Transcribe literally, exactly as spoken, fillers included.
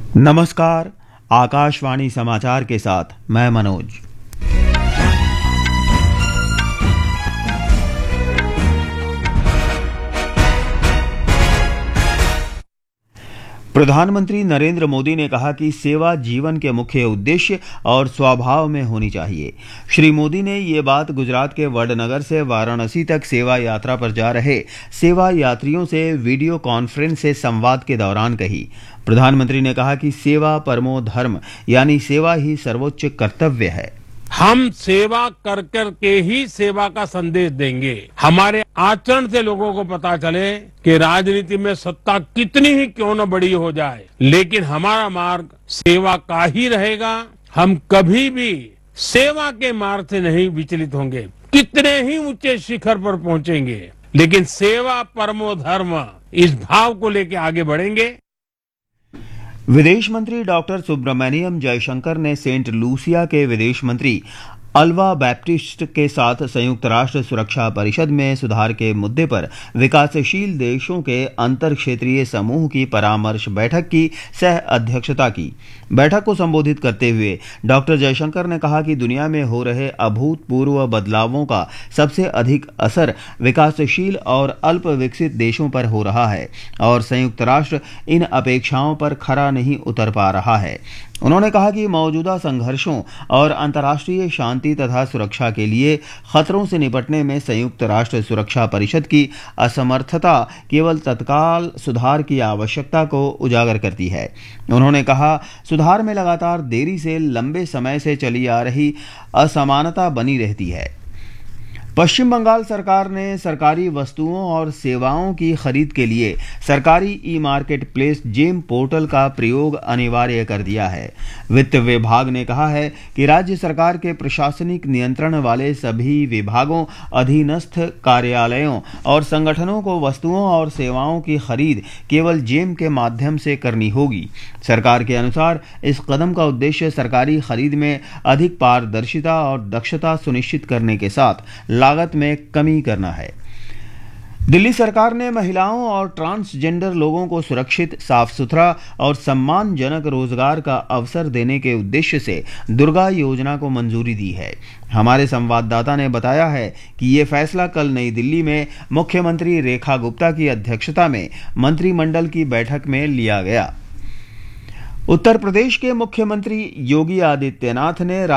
नमस्कार। आकाशवाणी समाचार के साथ मैं मनोज। प्रधानमंत्री नरेंद्र मोदी ने कहा कि सेवा जीवन के मुख्य उद्देश्य और स्वभाव में होनी चाहिए। श्री मोदी ने ये बात गुजरात के वडनगर से वाराणसी तक सेवा यात्रा पर जा रहे सेवा यात्रियों से वीडियो कॉन्फ्रेंस से संवाद के दौरान कही। प्रधानमंत्री ने कहा कि सेवा परमो धर्म, यानी सेवा ही सर्वोच्च कर्तव्य है। हम सेवा कर कर के ही सेवा का संदेश देंगे। हमारे आचरण से लोगों को पता चले कि राजनीति में सत्ता कितनी ही क्यों न बड़ी हो जाए, लेकिन हमारा मार्ग सेवा का ही रहेगा। हम कभी भी सेवा के मार्ग से नहीं विचलित होंगे। कितने ही ऊंचे शिखर पर पहुंचेंगे, लेकिन सेवा परमो धर्म, इस भाव को लेकर आगे बढ़ेंगे। विदेश मंत्री डॉक्टर सुब्रमण्यम जयशंकर ने सेंट लूसिया के विदेश मंत्री अल्वा बैप्टिस्ट के साथ संयुक्त राष्ट्र सुरक्षा परिषद में सुधार के मुद्दे पर विकासशील देशों के अंतर क्षेत्रीय समूह की परामर्श बैठक की सह अध्यक्षता की। बैठक को संबोधित करते हुए डॉक्टर जयशंकर ने कहा कि दुनिया में हो रहे अभूतपूर्व बदलावों का सबसे अधिक असर विकासशील और अल्प विकसित देशों पर हो रहा है और संयुक्त राष्ट्र इन अपेक्षाओं पर खरा नहीं उतर पा रहा है। उन्होंने कहा कि मौजूदा संघर्षों और अंतर्राष्ट्रीय शांति तथा सुरक्षा के लिए खतरों से निपटने में संयुक्त राष्ट्र सुरक्षा परिषद की असमर्थता केवल तत्काल सुधार की आवश्यकता को उजागर करती है। उन्होंने कहा, सुधार में लगातार देरी से लंबे समय से चली आ रही असमानता बनी रहती है। पश्चिम बंगाल सरकार ने सरकारी वस्तुओं और सेवाओं की खरीद के लिए सरकारी ई मार्केट प्लेस जेम पोर्टल का प्रयोग अनिवार्य कर दिया है। वित्त विभाग ने कहा है कि राज्य सरकार के प्रशासनिक नियंत्रण वाले सभी विभागों, अधीनस्थ कार्यालयों और संगठनों को वस्तुओं और सेवाओं की खरीद केवल जेम के माध्यम से करनी होगी। सरकार के अनुसार इस कदम का उद्देश्य सरकारी खरीद में अधिक पारदर्शिता और दक्षता सुनिश्चित करने के साथ लागत में कमी करना है। दिल्ली सरकार ने महिलाओं और ट्रांसजेंडर लोगों को सुरक्षित, साफ सुथरा और सम्मानजनक रोजगार का अवसर देने के उद्देश्य से दुर्गा योजना को मंजूरी दी है। हमारे संवाददाता ने बताया है कि ये फैसला कल नई दिल्ली में मुख्यमंत्री रेखा गुप्ता की अध्यक्षता में मंत्रिमंडल की बैठक में लिया गया। उत्तर प्रदेश के मुख्यमंत्री योगी आदित्यनाथ ने